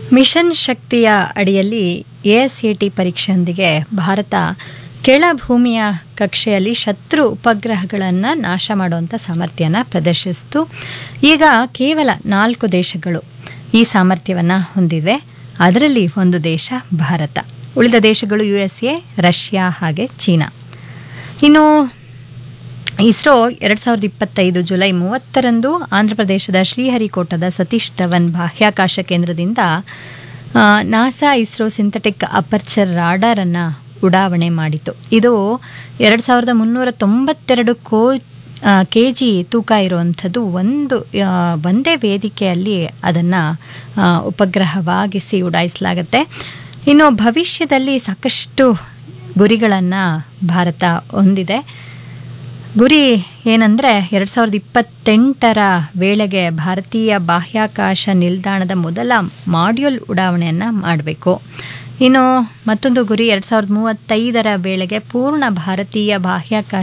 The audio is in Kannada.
ಮಿಷನ್ ಶಕ್ತಿಯ ಅಡಿಯಲ್ಲಿ ASAT ಪರೀಕ್ಷೆಯೊಂದಿಗೆ ಭಾರತ ಕೆಳಭೂಮಿಯ ಕಕ್ಷೆಯಲ್ಲಿ ಶತ್ರು ಉಪಗ್ರಹಗಳನ್ನು ನಾಶ ಮಾಡುವಂಥ ಸಾಮರ್ಥ್ಯನ ಪ್ರದರ್ಶಿಸಿತು. ಈಗ ಕೇವಲ 4 ದೇಶಗಳು ಈ ಸಾಮರ್ಥ್ಯವನ್ನು ಹೊಂದಿವೆ. ಅದರಲ್ಲಿ ಒಂದು ದೇಶ ಭಾರತ. ಉಳಿದ ದೇಶಗಳು USA, ರಷ್ಯಾ ಹಾಗೆ ಚೀನಾ. ಇನ್ನು ಇಸ್ರೋ 2025 ಜುಲೈ 30ರಂದು ಆಂಧ್ರಪ್ರದೇಶದ ಶ್ರೀಹರಿಕೋಟದ ಸತೀಶ್ ಧವನ್ ಬಾಹ್ಯಾಕಾಶ ಕೇಂದ್ರದಿಂದ NASA ISRO synthetic aperture radar ಅನ್ನು ಉಡಾವಣೆ ಮಾಡಿತು. ಇದು 2392 kg ತೂಕ ಇರುವಂಥದ್ದು. ಒಂದೇ ವೇದಿಕೆಯಲ್ಲಿ ಅದನ್ನು ಉಪಗ್ರಹವಾಗಿಸಿ ಉಡಾಯಿಸಲಾಗುತ್ತೆ. ಇನ್ನು ಭವಿಷ್ಯದಲ್ಲಿ ಸಾಕಷ್ಟು ಗುರಿಗಳನ್ನು ಭಾರತ ಹೊಂದಿದೆ. ಗುರಿ ಏನಂದರೆ 2028ರ ವೇಳೆಗೆ ಭಾರತೀಯ ಬಾಹ್ಯಾಕಾಶ ನಿಲ್ದಾಣದ ಮೊದಲ ಮಾಡ್ಯೂಲ್ ಉಡಾವಣೆಯನ್ನು ಮಾಡಬೇಕು. ಇನ್ನು ಮತ್ತೊಂದು ಗುರಿ 2035ರ ವೇಳೆಗೆ ಪೂರ್ಣ ಭಾರತೀಯ ಬಾಹ್ಯಾಕಾಶ